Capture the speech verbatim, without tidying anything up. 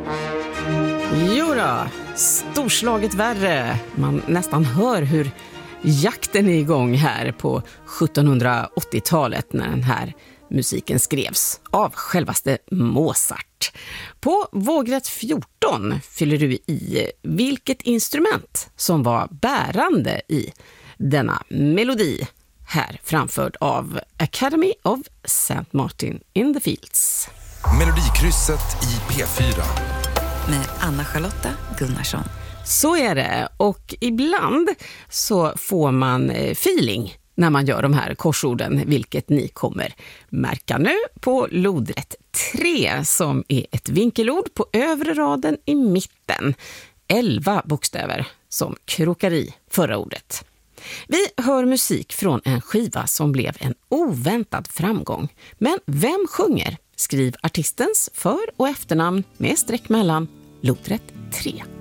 Jodå, storslaget värre. Man nästan hör hur jakten är igång här på sjuttonhundraåttiotalet när den här musiken skrevs av självaste Mozart. På vågrätt fjorton fyller du i vilket instrument som var bärande i denna melodi, här framförd av Academy of Saint Martin in the Fields. Melodikrysset i P fyra. Med Anna-Charlotta Gunnarsson. Så är det, och ibland så får man feeling när man gör de här korsorden, vilket ni kommer märka nu på lodrätt tre, som är ett vinkelord på övre raden i mitten. elva bokstäver som krokar i förra ordet. Vi hör musik från en skiva som blev en oväntad framgång. Men vem sjunger? Skriv artistens för- och efternamn med streck mellan lodrätt tre.